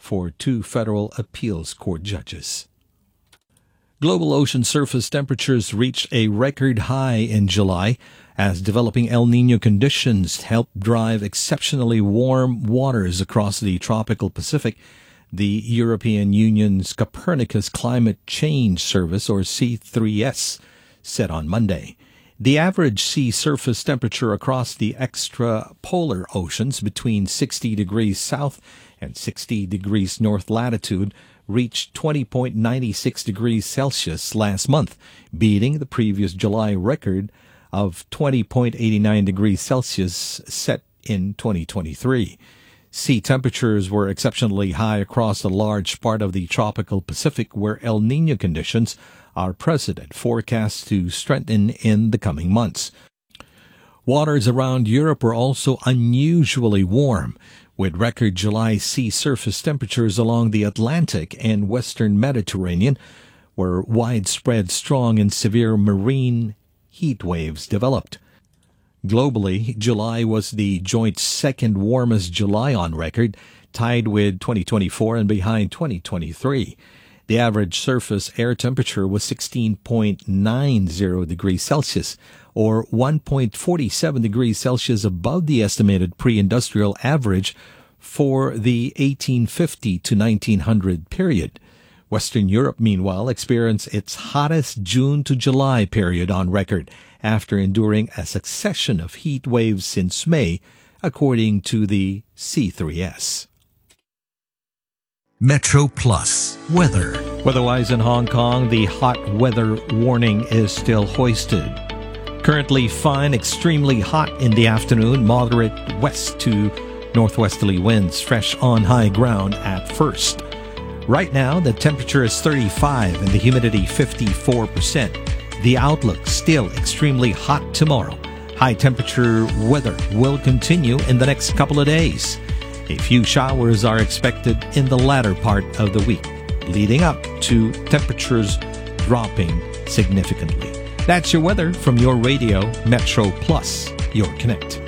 for 2 federal appeals court judges. Global ocean surface temperatures reached a record high in July as developing El Niño conditions helped drive exceptionally warm waters across the tropical Pacific. The European Union's Copernicus Climate Change Service, or C3S, said on Monday. The average sea surface temperature across the extrapolar oceans between 60 degrees south and 60 degrees north latitude reached 20.96 degrees Celsius last month, beating the previous July record of 20.89 degrees Celsius set in 2023. Sea temperatures were exceptionally high across a large part of the tropical Pacific where El Niño conditions are present and forecast to strengthen in the coming months. Waters around Europe were also unusually warm, with record July sea surface temperatures along the Atlantic and western Mediterranean, where widespread strong and severe marine heat waves developed. Globally, July was the joint second warmest July on record, tied with 2024 and behind 2023. The average surface air temperature was 16.90 degrees Celsius, or 1.47 degrees Celsius above the estimated pre-industrial average for the 1850 to 1900 period. Western Europe, meanwhile, experienced its hottest June to July period on record after enduring a succession of heat waves since May, according to the C3S. Metro Plus weather. Weather-wise in Hong Kong, the hot weather warning is still hoisted. Currently fine, extremely hot in the afternoon, moderate west to northwesterly winds, fresh on high ground at first. Right now, the temperature is 35 and the humidity 54%. The outlook still extremely hot tomorrow. High temperature weather will continue in the next couple of days. A few showers are expected in the latter part of the week, leading up to temperatures dropping significantly. That's your weather from your radio, Metro Plus, your connect.